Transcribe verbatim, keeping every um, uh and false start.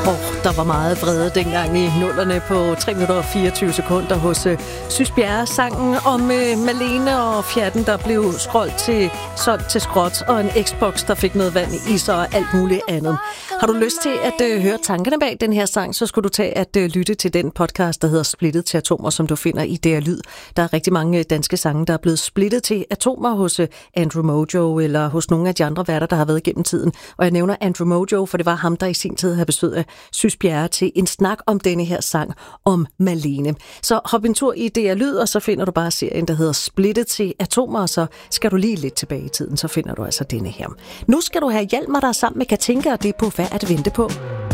Oh, der var meget vrede dengang i nullerne på tre minutter og fireogtyve sekunder hos uh, Sys Bjerre. Sangen om uh, Malene og fjerten, der blev scrollet til solgt til skrot, og en Xbox, der fik noget vand i sig og alt muligt andet. Har du lyst til at uh, høre tankerne bag den her sang, så skulle du tage at uh, lytte til den podcast, der hedder Splittet til atomer, som du finder i D R Lyd. Der er rigtig mange danske sange, der er blevet splittet til atomer hos uh, Andrew Mojo eller hos nogle af de andre værter, der har været gennem tiden. Og jeg nævner Andrew Mojo, for det var ham, der i sin tid havde besøg af Sys Bjerre til en snak om denne her sang om Malene. Så hop en tur i D R Lyd, og så finder du bare serien, der hedder Splittet til atomer, og så skal du lige lidt tilbage i tiden, så finder du altså denne her. Nu skal du have Hjalmar, der er sammen med Katinka, og det er på Hvad at vente på.